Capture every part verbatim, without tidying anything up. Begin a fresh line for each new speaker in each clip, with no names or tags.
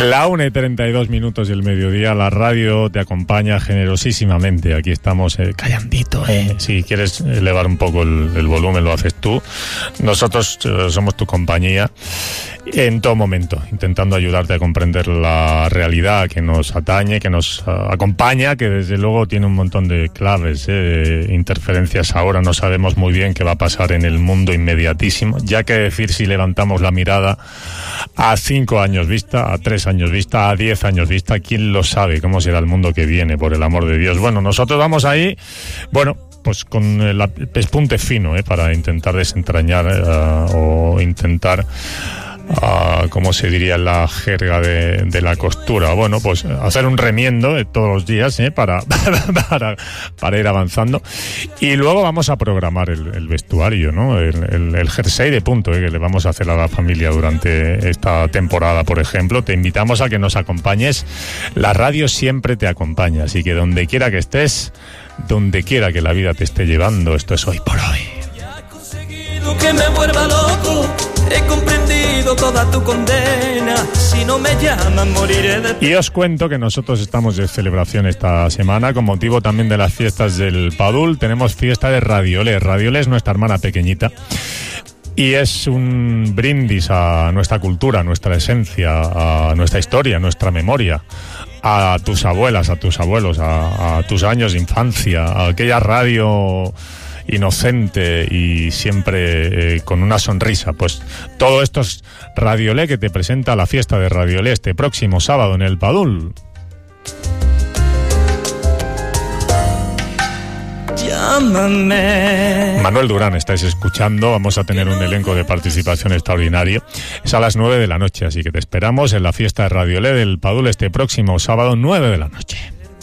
La una y treinta y dos minutos del mediodía, la radio te acompaña generosísimamente. Aquí estamos eh, callandito, eh. Si quieres elevar un poco el, el volumen, lo haces tú. Nosotros eh, somos tu compañía en todo momento, intentando ayudarte a comprender la realidad que nos atañe, que nos uh, acompaña, que desde luego tiene un montón de claves, eh, interferencias. Ahora no sabemos muy bien qué va a pasar en el mundo inmediatísimo, ya que decir si levantamos la mirada a cinco años vista, a tres años vista, a diez años vista, ¿quién lo sabe cómo será el mundo que viene, por el amor de Dios? Bueno, nosotros vamos ahí, bueno, pues con el pespunte fino, eh, para intentar desentrañar uh, o intentar... Uh, ¿cómo se diría en la jerga de, de la costura? Bueno, pues hacer un remiendo eh, todos los días eh, para, para, para ir avanzando. Y luego vamos a programar el, el vestuario, ¿no? El, el, el jersey de punto eh, que le vamos a hacer a la familia durante esta temporada, por ejemplo. Te invitamos a que nos acompañes. La radio siempre te acompaña, así que donde quiera que estés, donde quiera que la vida te esté llevando, esto es Hoy por Hoy.
Ya he conseguido que me vuelva loco. He comprendido toda tu condena. Si no me llaman, moriré de...
Y os cuento que nosotros estamos de celebración esta semana con motivo también de las fiestas del Padul. Tenemos fiesta de Radiolé. Radiolé es nuestra hermana pequeñita y es un brindis a nuestra cultura, a nuestra esencia, a nuestra historia, a nuestra memoria, a tus abuelas, a tus abuelos, a, a tus años de infancia, a aquella radio inocente y siempre eh, con una sonrisa. Pues todo esto es Radiolé, que te presenta la fiesta de Radiolé este próximo sábado en el Padul.
Llámame.
Manuel Durán estáis escuchando. Vamos a tener un elenco de participación extraordinario. Es a las nueve de la noche, así que te esperamos en la fiesta de Radiolé del Padul este próximo sábado, nueve de la noche.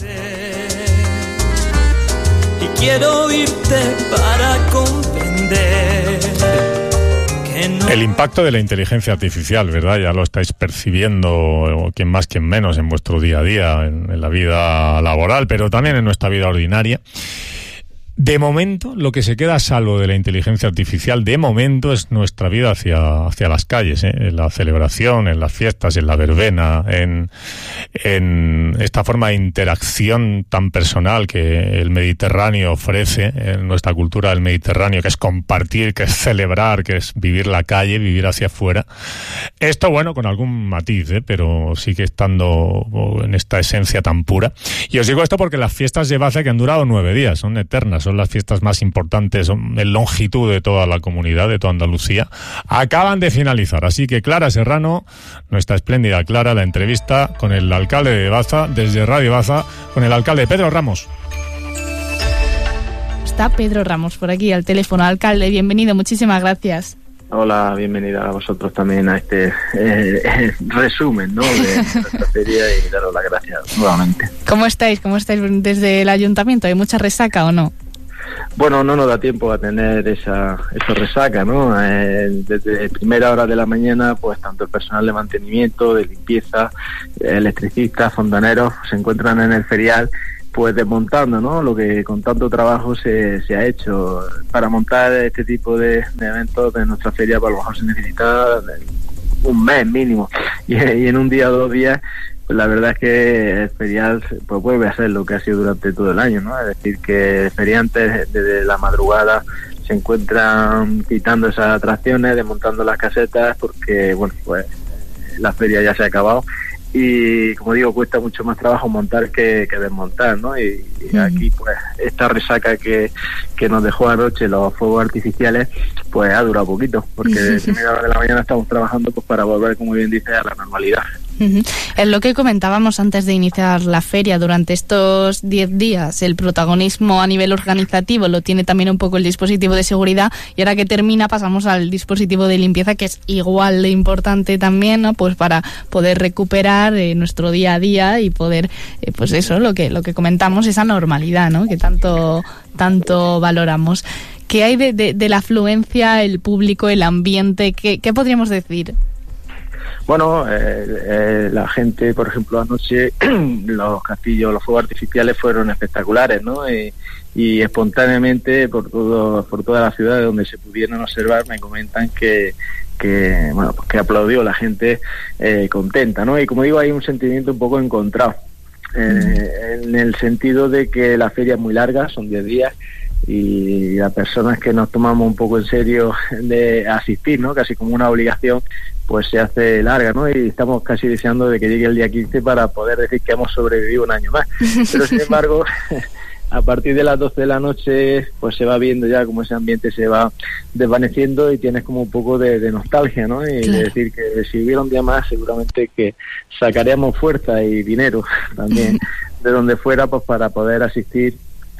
Quiero oírte para comprender que no...
El impacto de la inteligencia artificial, ¿verdad? Ya lo estáis percibiendo, quien más, quien menos, en vuestro día a día, en, en la vida laboral, pero también en nuestra vida ordinaria. De momento, lo que se queda a salvo de la inteligencia artificial, de momento, es nuestra vida hacia, hacia las calles, ¿eh? En la celebración, en las fiestas, en la verbena, en, en esta forma de interacción tan personal que el Mediterráneo ofrece, en nuestra cultura del Mediterráneo, que es compartir, que es celebrar, que es vivir la calle, vivir hacia afuera. Esto, bueno, con algún matiz, ¿eh? Pero sigue estando en esta esencia tan pura. Y os digo esto porque las fiestas de Baza, que han durado nueve días, son eternas, son las fiestas más importantes en longitud de toda la comunidad, de toda Andalucía, acaban de finalizar. Así que Clara Serrano, nuestra espléndida Clara, la entrevista con el alcalde de Baza, desde Radio Baza, con el alcalde Pedro Ramos.
Está Pedro Ramos por aquí al teléfono. Alcalde, bienvenido, muchísimas gracias.
Hola, bienvenida a vosotros también a este eh, resumen, ¿no?, de nuestra feria, y daros las gracias nuevamente.
¿Cómo estáis? ¿Cómo estáis desde el ayuntamiento? ¿Hay mucha resaca o no?
Bueno, no nos da tiempo a tener esa, esa resaca, ¿no? Eh, desde primera hora de la mañana, pues tanto el personal de mantenimiento, de limpieza, electricistas, fontaneros, se encuentran en el ferial, pues desmontando, ¿no?, lo que con tanto trabajo se, se ha hecho. Para montar este tipo de, de eventos de nuestra feria, pues a lo mejor se necesita un mes mínimo, y, y en un día o dos días, pues la verdad es que el ferial pues vuelve a ser lo que ha sido durante todo el año, ¿no? Es decir, que feriantes desde la madrugada se encuentran quitando esas atracciones, desmontando las casetas, porque bueno, pues la feria ya se ha acabado. Y como digo, cuesta mucho más trabajo montar que, que desmontar, ¿no? Y, y aquí pues esta resaca que, que nos dejó anoche los fuegos artificiales, pues ha durado poquito, porque de primera hora de la mañana estamos trabajando pues para volver, como bien dice, a la normalidad.
Uh-huh. Es lo que comentábamos antes de iniciar la feria. Durante estos diez días el protagonismo a nivel organizativo lo tiene también un poco el dispositivo de seguridad, y ahora que termina pasamos al dispositivo de limpieza, que es igual de importante también, ¿no?, pues para poder recuperar eh, nuestro día a día y poder, eh, pues eso, lo que lo que comentamos, esa normalidad, ¿no?, que tanto tanto valoramos. ¿Qué hay de, de, de la afluencia, el público, el ambiente? ¿Qué, qué podríamos decir?
Bueno, eh, eh, la gente, por ejemplo, anoche los castillos, los fuegos artificiales fueron espectaculares, ¿no? Y, y espontáneamente por todo, por toda la ciudad donde se pudieron observar me comentan que que bueno, pues que aplaudió la gente eh, contenta, ¿no? Y como digo, hay un sentimiento un poco encontrado, eh, en el sentido de que la feria es muy larga, son diez días, y las personas que nos tomamos un poco en serio de asistir, ¿no? Casi como una obligación, pues se hace larga, ¿no? Y estamos casi deseando de que llegue el día quince para poder decir que hemos sobrevivido un año más. Pero sin embargo, a partir de las doce de la noche, pues se va viendo ya como ese ambiente se va desvaneciendo y tienes como un poco de, de nostalgia, ¿no? Y claro, de decir que si hubiera un día más, seguramente que sacaríamos fuerza y dinero también de donde fuera, pues para poder asistir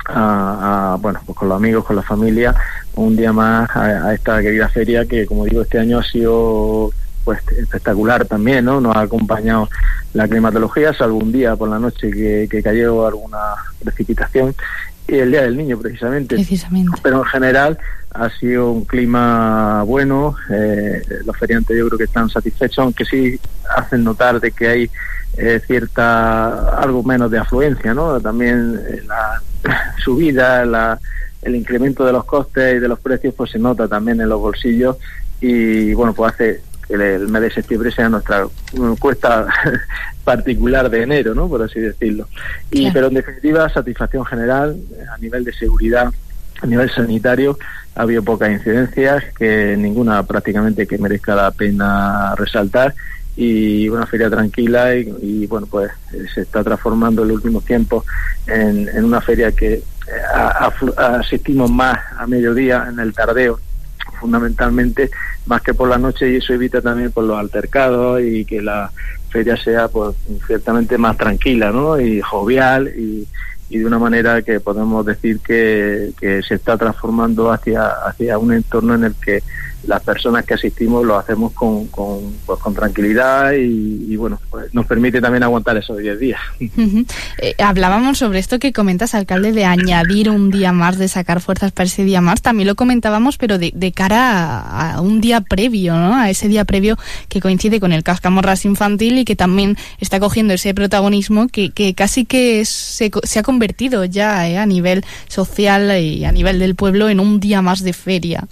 a, a bueno, pues con los amigos, con la familia, un día más a, a esta querida feria que, como digo, este año ha sido pues espectacular también, ¿no? Nos ha acompañado la climatología, salvo un día por la noche que, que cayó alguna precipitación, y el Día del Niño precisamente.
precisamente.
Pero en general ha sido un clima bueno, eh, los feriantes yo creo que están satisfechos, aunque sí hacen notar de que hay eh, cierta, algo menos de afluencia, ¿no? También eh, la subida, la, el incremento de los costes y de los precios pues se nota también en los bolsillos, y bueno, pues hace que el mes de septiembre sea nuestra cuesta particular de enero, ¿no? Por así decirlo. Y claro, pero en definitiva, satisfacción general a nivel de seguridad, a nivel sanitario, ha habido pocas incidencias, que ninguna prácticamente que merezca la pena resaltar, y una feria tranquila y, y bueno, pues se está transformando en los últimos tiempos en, en una feria que a, a, asistimos más a mediodía, en el tardeo, fundamentalmente, más que por la noche, y eso evita también por los altercados y que la feria sea pues ciertamente más tranquila, ¿no? Y jovial, y, y de una manera que podemos decir que, que se está transformando hacia hacia un entorno en el que las personas que asistimos lo hacemos con con, pues, con tranquilidad y, y bueno, pues nos permite también aguantar esos diez días.
Uh-huh. Eh, hablábamos sobre esto que comentas, alcalde, de añadir un día más, de sacar fuerzas para ese día más. También lo comentábamos, pero de, de cara a, a un día previo, ¿no? A ese día previo que coincide con el Cascamorras infantil y que también está cogiendo ese protagonismo que, que casi que es, se, se ha convertido ya eh, a nivel social y a nivel del pueblo en un día más de feria.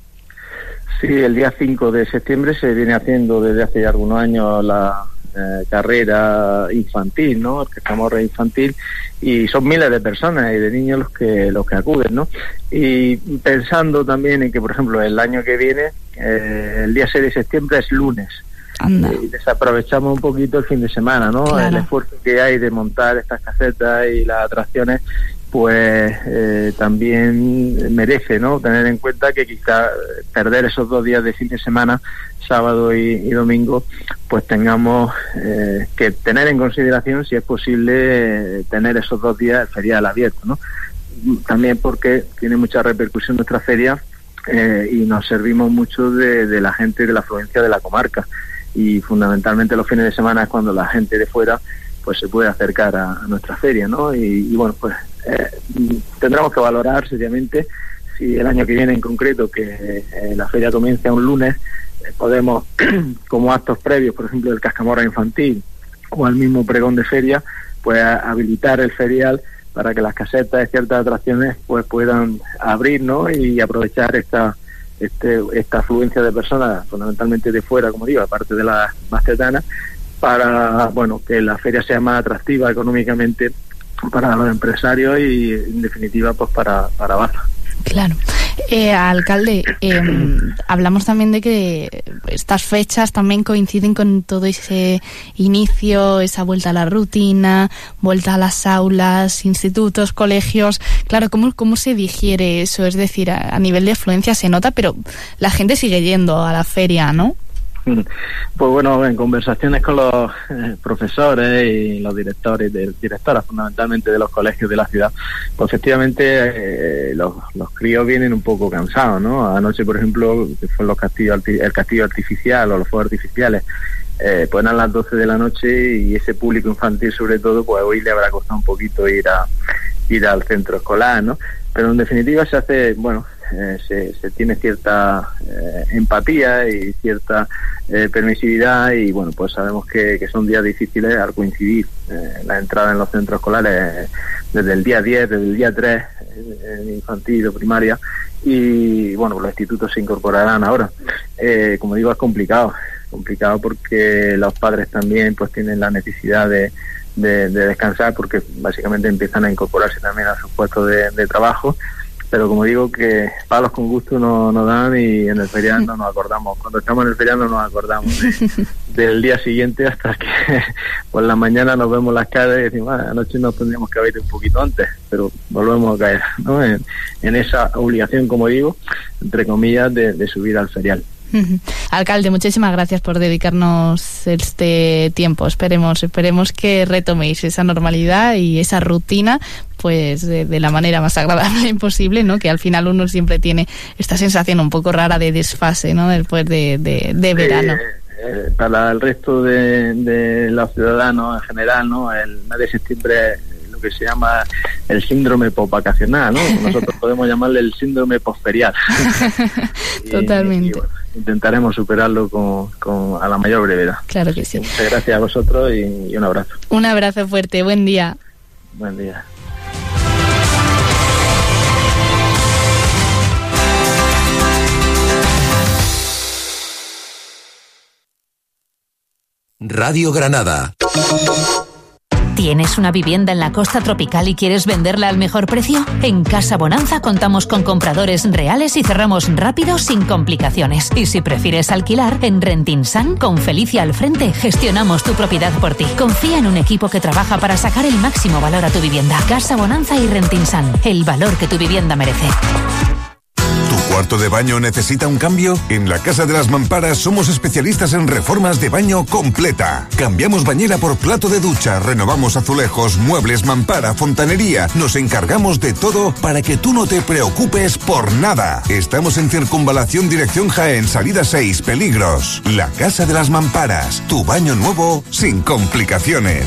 Sí, el día cinco de septiembre se viene haciendo desde hace ya algunos años la eh, carrera infantil, ¿no? El Cascamorra infantil, y son miles de personas y de niños los que los que acuden, ¿no? Y pensando también en que, por ejemplo, el año que viene, eh, el día seis de septiembre es lunes.
Anda.
Y desaprovechamos un poquito el fin de semana, ¿no?
Claro.
El esfuerzo que hay de montar estas casetas y las atracciones, pues eh, también merece, ¿no? Tener en cuenta que quizá perder esos dos días de fin de semana, sábado y, y domingo, pues tengamos eh, que tener en consideración si es posible eh, tener esos dos días ferial abierto, ¿no? También porque tiene mucha repercusión nuestra feria eh, y nos servimos mucho de, de la gente de la afluencia de la comarca, y fundamentalmente los fines de semana es cuando la gente de fuera pues se puede acercar a, a nuestra feria, ¿no? Y, y bueno, pues eh, tendremos que valorar seriamente si el año que viene en concreto, que eh, la feria comienza un lunes, eh, podemos, como actos previos, por ejemplo, el Cascamorra infantil o el mismo pregón de feria, pues a, habilitar el ferial para que las casetas de ciertas atracciones pues puedan abrir, ¿no? Y aprovechar esta este esta afluencia de personas, fundamentalmente de fuera, como digo, aparte de las más cercanas, para, bueno, que la feria sea más atractiva económicamente para los empresarios y, en definitiva, pues para, para Baza.
Claro. Eh, alcalde, eh, hablamos también de que estas fechas también coinciden con todo ese inicio, esa vuelta a la rutina, vuelta a las aulas, institutos, colegios. Claro, ¿cómo, cómo se digiere eso? Es decir, a, a nivel de afluencia se nota, pero la gente sigue yendo a la feria, ¿no?
Pues bueno, en conversaciones con los eh, profesores y los directores, de, directoras fundamentalmente de los colegios de la ciudad, pues efectivamente eh, los, los críos vienen un poco cansados, ¿no? Anoche, por ejemplo, que fue los castillos, el castillo artificial o los fuegos artificiales, eh, pues eran las doce de la noche, y ese público infantil sobre todo, pues hoy le habrá costado un poquito ir a ir al centro escolar, ¿no? Pero en definitiva se hace, bueno, eh, se, se tiene cierta eh, empatía y cierta eh, permisividad, y bueno, pues sabemos que, que son días difíciles al coincidir eh, la entrada en los centros escolares eh, desde el día diez, desde el día tres en infantil o primaria, y bueno, pues los institutos se incorporarán ahora. Eh, como digo, es complicado, complicado porque los padres también pues tienen la necesidad de De, de descansar, porque básicamente empiezan a incorporarse también a sus puestos de, de trabajo, pero como digo, que palos con gusto no nos dan, y en el feriado no nos acordamos. Cuando estamos en el feriado no nos acordamos de, del día siguiente, hasta que por la mañana nos vemos las caras y decimos, ah, anoche nos tendríamos que haber ido un poquito antes, pero volvemos a caer, ¿no? en, en esa obligación, como digo, entre comillas, de, de subir al ferial.
Alcalde, muchísimas gracias por dedicarnos este tiempo. Esperemos, esperemos que retoméis esa normalidad y esa rutina, pues de, de la manera más agradable posible, ¿no? Que al final uno siempre tiene esta sensación un poco rara de desfase, ¿no? Después de, de, de verano.
Eh, eh, para el resto de, de los ciudadanos en general, ¿no? El mes de septiembre, lo que se llama el síndrome postvacacional, ¿no? Nosotros podemos llamarle el síndrome postferial.
Totalmente.
Y, y bueno, intentaremos superarlo con, con a la mayor brevedad.
Claro que sí.
Muchas gracias a vosotros y, y un abrazo.
Un abrazo fuerte, buen día.
Buen día.
Radio Granada.
¿Tienes una vivienda en la costa tropical y quieres venderla al mejor precio? En Casa Bonanza contamos con compradores reales y cerramos rápido sin complicaciones. Y si prefieres alquilar, en Rentinsan, con Felicia al frente, gestionamos tu propiedad por ti. Confía en un equipo que trabaja para sacar el máximo valor a tu vivienda. Casa Bonanza y Rentinsan, el valor que tu vivienda merece.
¿Tu cuarto de baño necesita un cambio? En la Casa de las Mamparas somos especialistas en reformas de baño completa. Cambiamos bañera por plato de ducha, renovamos azulejos, muebles, mampara, fontanería. Nos encargamos de todo para que tú no te preocupes por nada. Estamos en Circunvalación Dirección Jaén, salida seis, Peligros. La Casa de las Mamparas, tu baño nuevo sin complicaciones.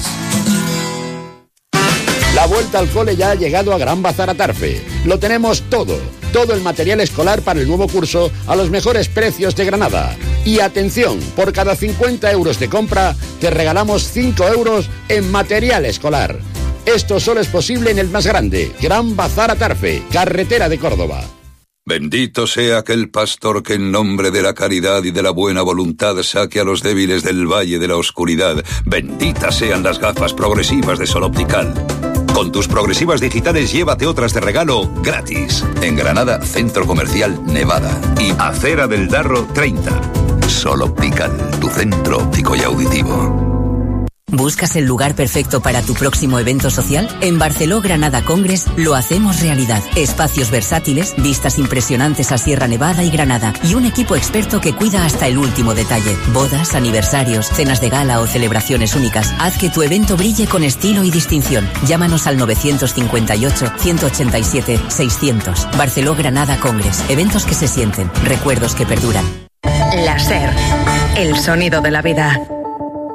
La vuelta al cole ya ha llegado a Gran Bazar Atarfe. Lo tenemos todo, todo el material escolar para el nuevo curso a los mejores precios de Granada. Y atención, por cada cincuenta euros de compra, te regalamos cinco euros en material escolar. Esto solo es posible en el más grande, Gran Bazar Atarfe, carretera de Córdoba.
Bendito sea aquel pastor que en nombre de la caridad y de la buena voluntad saque a los débiles del valle de la oscuridad. Benditas sean las gafas progresivas de Sol Optical. Con tus progresivas digitales llévate otras de regalo gratis. En Granada, Centro Comercial Nevada y Acera del Darro treinta. Sol Optical, tu centro óptico y auditivo.
¿Buscas el lugar perfecto para tu próximo evento social? En Barceló Granada Congress lo hacemos realidad. Espacios versátiles, vistas impresionantes a Sierra Nevada y Granada y un equipo experto que cuida hasta el último detalle. Bodas, aniversarios, cenas de gala o celebraciones únicas. Haz que tu evento brille con estilo y distinción. Llámanos al nueve cinco ocho, uno ocho siete, seiscientos. Barceló Granada Congress. Eventos que se sienten, recuerdos que perduran.
La SER, el sonido de la vida.